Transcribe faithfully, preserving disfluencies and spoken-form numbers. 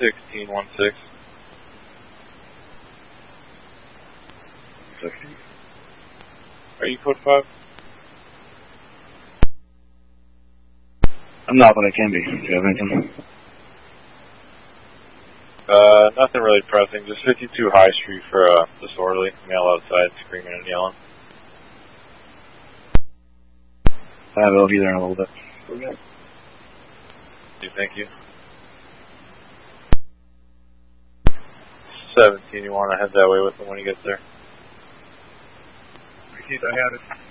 sixteen one six. Are you code five? I'm not, but I can be. Do you have anything? Uh, nothing really pressing. Just fifty-two High Street for uh, disorderly. Male outside screaming and yelling. I will be there in a little bit. Okay. Thank you. seventeen, you want to head that way with him when he gets there? Repeat, I have it.